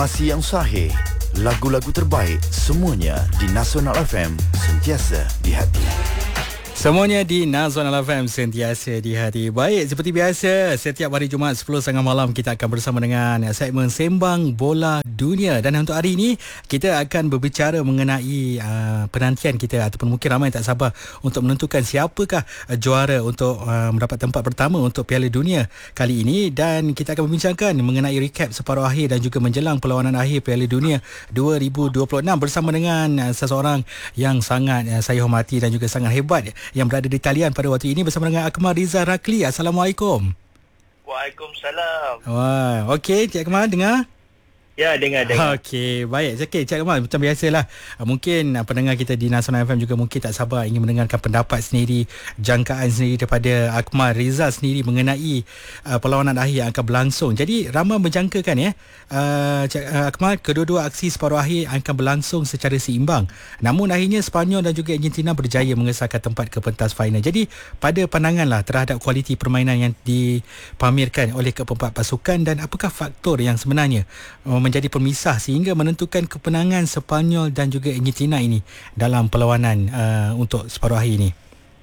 Informasi yang sahih, lagu-lagu terbaik, semuanya di Nasional FM, sentiasa di hati. Semuanya di Nasional FM, sentiasa di hati. Baik, seperti biasa, setiap hari Jumaat 10.30 malam kita akan bersama dengan segmen Sembang Bola Dunia. Dan untuk hari ini, kita akan berbicara mengenai penantian kita, ataupun mungkin ramai tak sabar untuk menentukan siapakah juara untuk mendapat tempat pertama untuk Piala Dunia kali ini. Dan kita akan membincangkan mengenai recap separuh akhir dan juga menjelang perlawanan akhir Piala Dunia 2026 bersama dengan seseorang yang sangat saya hormati dan juga sangat hebat yang berada di talian pada waktu ini bersama dengan Akmal Rizal Rakli. Assalamualaikum. Waalaikumsalam. Wah, okey, Cik Akmal dengar? Ya, dengar. Okey, baik. Okey, Cik Akmal, macam biasalah. Mungkin pendengar kita di Nasional FM juga mungkin tak sabar ingin mendengarkan pendapat sendiri, jangkaan sendiri daripada Akmal Rizal sendiri mengenai perlawanan akhir yang akan berlangsung. Jadi, ramai menjangkakan Cik Akmal, kedua-dua aksi separuh akhir akan berlangsung secara seimbang. Namun akhirnya Sepanyol dan juga Argentina berjaya mengesahkan tempat ke pentas final. Jadi, pada pandanganlah terhadap kualiti permainan yang dipamerkan oleh keempat pasukan dan apakah faktor yang sebenarnya menjadi pemisah sehingga menentukan kemenangan Sepanyol dan juga Argentina ini dalam perlawanan untuk separuh akhir ini.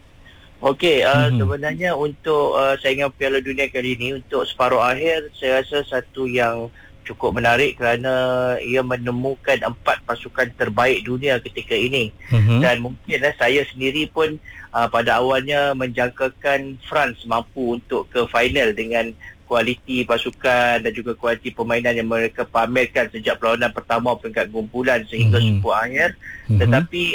Okey, sebenarnya untuk saingan Piala Dunia kali ini untuk separuh akhir, saya rasa satu yang cukup menarik kerana ia menemukan 4 pasukan terbaik dunia ketika ini. Dan mungkin saya sendiri pun pada awalnya menjangkakan France mampu untuk ke final dengan kualiti pasukan dan juga kualiti permainan yang mereka pamerkan sejak perlawanan pertama peringkat kumpulan sehingga separuh akhir. Tetapi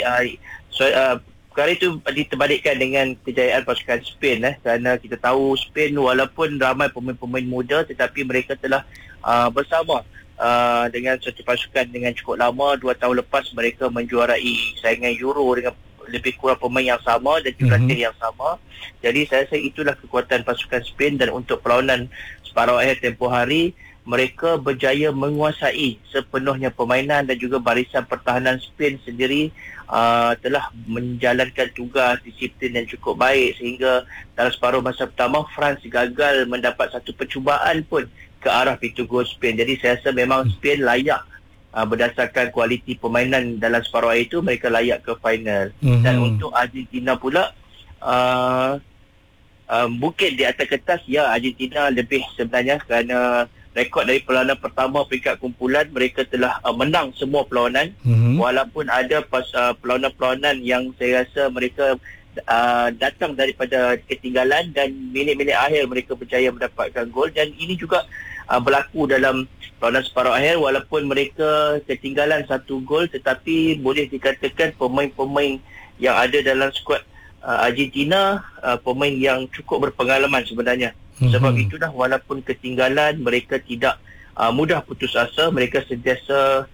perkara itu diterbalikkan dengan kejayaan pasukan Spain kerana kita tahu Spain walaupun ramai pemain-pemain muda tetapi mereka telah bersama dengan satu pasukan dengan cukup lama. 2 tahun lepas mereka menjuarai saingan Euro dengan lebih kurang pemain yang sama dan juga tim yang sama. Jadi saya rasa itulah kekuatan pasukan Spain. Dan untuk perlawanan separuh akhir tempoh hari, mereka berjaya menguasai sepenuhnya permainan dan juga barisan pertahanan Spain sendiri telah menjalankan tugas disiplin yang cukup baik sehingga dalam separuh masa pertama France gagal mendapat satu percubaan pun ke arah pintu gol Spain. Jadi saya rasa memang Spain layak berdasarkan kualiti permainan dalam separuh akhir itu, mereka layak ke final. Dan untuk Argentina pula, mungkin di atas kertas, ya Argentina lebih sebenarnya kerana rekod dari perlawanan pertama peringkat kumpulan, mereka telah menang semua perlawanan. Walaupun ada perlawanan-perlawanan yang saya rasa mereka datang daripada ketinggalan dan minit-minit akhir mereka berjaya mendapatkan gol. Dan ini juga berlaku dalam perlawanan separuh akhir, walaupun mereka ketinggalan 1 gol tetapi boleh dikatakan pemain-pemain yang ada dalam skuad Argentina pemain yang cukup berpengalaman sebenarnya. Sebab itulah walaupun ketinggalan mereka tidak mudah putus asa, mereka sentiasa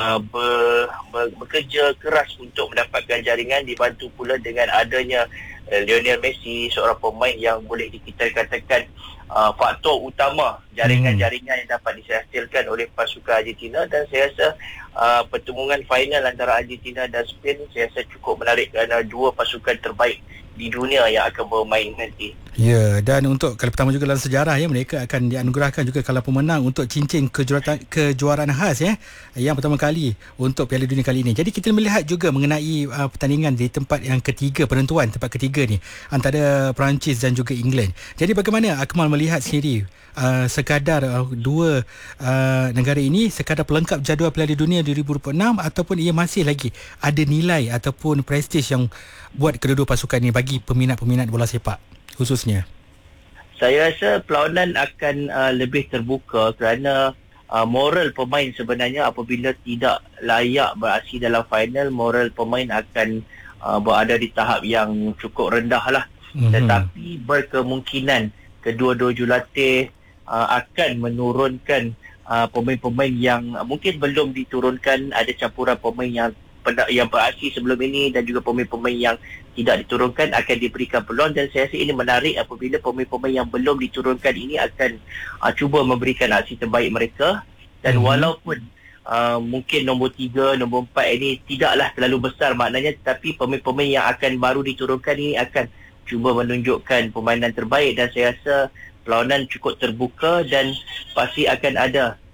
bekerja keras untuk mendapatkan jaringan, dibantu pula dengan adanya Lionel Messi, seorang pemain yang boleh kita katakan faktor utama jaringan-jaringan yang dapat dihasilkan oleh pasukan Argentina. Dan saya rasa pertemuan final antara Argentina dan Spain saya rasa cukup menarik kerana 2 pasukan terbaik di dunia yang akan bermain nanti. Ya, dan untuk kali pertama juga dalam sejarah mereka akan dianugerahkan juga kalau pemenang untuk cincin kejuaraan khas yang pertama kali untuk Piala Dunia kali ini. Jadi kita melihat juga mengenai pertandingan di tempat yang ketiga, penentuan tempat ketiga ni antara Perancis dan juga England. Jadi bagaimana Akmal melihat sendiri sekadar dua negara ini sekadar pelengkap jadual Piala Dunia 2026 ataupun ia masih lagi ada nilai ataupun prestis yang buat kedua-dua pasukan ini bagi peminat-peminat bola sepak khususnya? Saya rasa perlawanan akan lebih terbuka kerana moral pemain sebenarnya apabila tidak layak beraksi dalam final, moral pemain akan berada di tahap yang cukup rendah lah. Tetapi berkemungkinan kedua-dua jurulatih akan menurunkan pemain-pemain yang mungkin belum diturunkan. Ada campuran pemain yang beraksi sebelum ini dan juga pemain-pemain yang tidak diturunkan akan diberikan peluang. Dan saya rasa ini menarik apabila pemain-pemain yang belum diturunkan ini akan cuba memberikan aksi terbaik mereka. Dan walaupun mungkin nombor 3, nombor 4 ini tidaklah terlalu besar maknanya, tetapi pemain-pemain yang akan baru diturunkan ini akan cuba menunjukkan permainan terbaik. Dan saya rasa perlawanan cukup terbuka dan pasti akan ada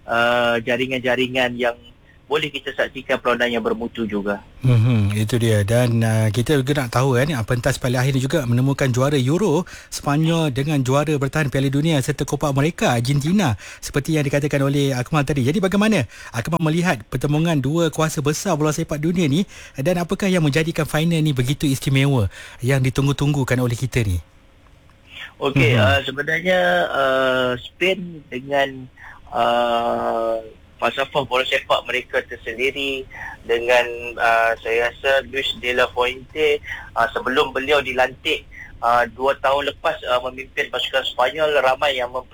jaringan-jaringan yang boleh kita saksikan perlawanan yang bermutu juga. Itu dia. Dan kita juga nak tahu kan, pentas Piala Akhir ni juga menemukan juara Euro Sepanyol dengan juara bertahan Piala Dunia serta Copa America Argentina, seperti yang dikatakan oleh Akmal tadi. Jadi bagaimana Akmal melihat pertemuan dua kuasa besar bola sepak dunia ni, dan apakah yang menjadikan final ni begitu istimewa yang ditunggu-tunggukan oleh kita ni? Okey, sebenarnya Spain dengan falsafah bola sepak mereka tersendiri, dengan saya rasa Luis de la Fuente sebelum beliau dilantik 2 tahun lepas memimpin pasukan Sepanyol, ramai yang